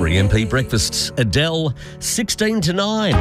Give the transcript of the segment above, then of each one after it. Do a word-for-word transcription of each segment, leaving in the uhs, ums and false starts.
three M P Breakfast. Adele, sixteen to nine.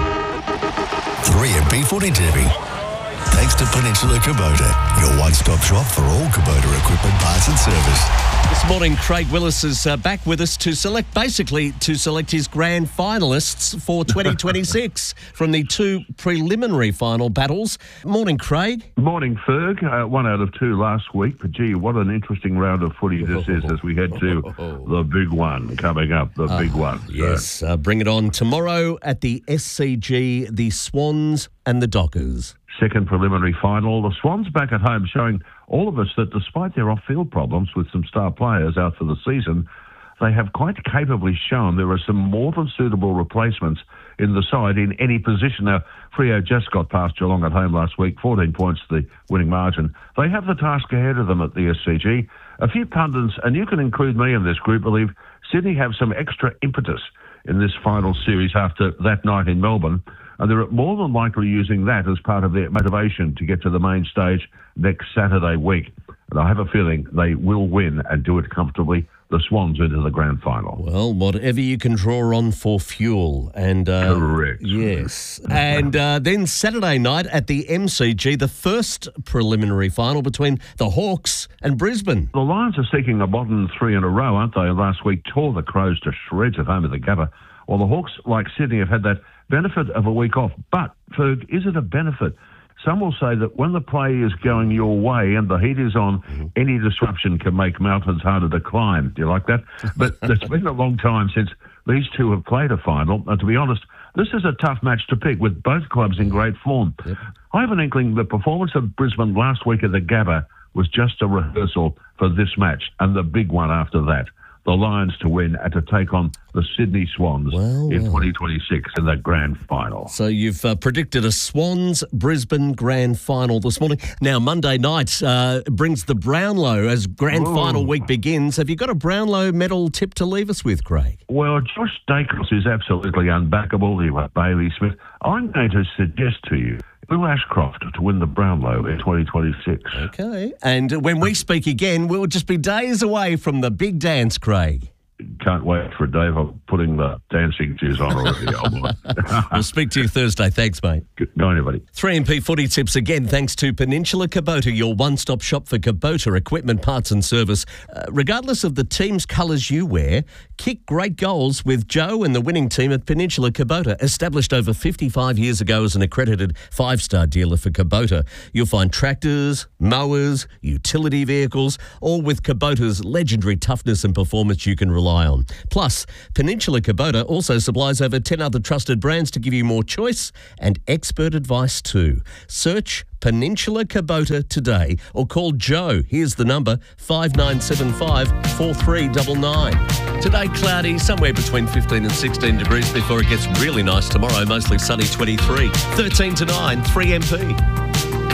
three M P Footy T V. Thanks to Peninsula Kubota, your one-stop shop for all Kubota equipment, parts and service. This morning, Craig Willis is uh, back with us to select, basically, to select his grand finalists for twenty twenty-six from the two preliminary final battles. Morning, Craig. Morning, Ferg. Uh, one out of two last week. But, gee, what an interesting round of footy this is as we head to the big one coming up, the uh, big one. Yes, so. uh, bring it on. Tomorrow at the S C G, the Swans and the Dockers. Second preliminary final. The Swans back at home showing all of us that despite their off-field problems with some star players out for the season, they have quite capably shown there are some more than suitable replacements in the side in any position. Now, Freo just got past Geelong at home last week, fourteen points to the winning margin. They have the task ahead of them at the S C G. A few pundits, and you can include me in this group, believe Sydney have some extra impetus in this final series after that night in Melbourne. And they're more than likely using that as part of their motivation to get to the main stage next Saturday week. And I have a feeling they will win and do it comfortably. The Swans into the grand final. Well, whatever you can draw on for fuel. And uh, Correct. Yes. And uh, then Saturday night at the M C G, the first preliminary final between the Hawks and Brisbane. The Lions are seeking a modern three in a row, aren't they? Last week tore the Crows to shreds at home at the Gabba. Well, the Hawks, like Sydney, have had that benefit of a week off. But, Ferg, is it a benefit? Some will say that when the play is going your way and the heat is on, mm-hmm. any disruption can make mountains harder to climb. Do you like that? But it's been a long time since these two have played a final. And to be honest, this is a tough match to pick with both clubs in great form. Yep. I have an inkling the performance of Brisbane last week at the Gabba was just a rehearsal for this match and the big one after that. The Lions to win and to take on the Sydney Swans well, in well. twenty twenty-six in the grand final. So you've uh, predicted a Swans-Brisbane grand final this morning. Now, Monday night uh, brings the Brownlow as grand Ooh. final week begins. Have you got a Brownlow medal tip to leave us with, Craig? Well, Josh Dacos is absolutely unbackable. You have Bailey Smith. I'm going to suggest to you Will Ashcroft to win the Brownlow in twenty twenty-six. Okay. And when we speak again, we'll just be days away from the big dance, Craig. Can't wait for Dave. I'm putting the dancing shoes on already. We'll speak to you Thursday. Thanks, mate. Good night, everybody. three M P Footy Tips again, thanks to Peninsula Kubota, your one-stop shop for Kubota equipment, parts and service. Uh, regardless of the team's colours you wear, kick great goals with Joe and the winning team at Peninsula Kubota. Established over fifty-five years ago as an accredited five-star dealer for Kubota. You'll find tractors, mowers, utility vehicles, all with Kubota's legendary toughness and performance you can rely on. Plus, Peninsula Kubota also supplies over ten other trusted brands to give you more choice and expert advice too. Search Peninsula Kubota today or call Joe. Here's the number, five nine seven five, four three nine nine. Today, cloudy, somewhere between fifteen and sixteen degrees before it gets really nice tomorrow. Mostly sunny, twenty-three. thirteen to nine, three M P.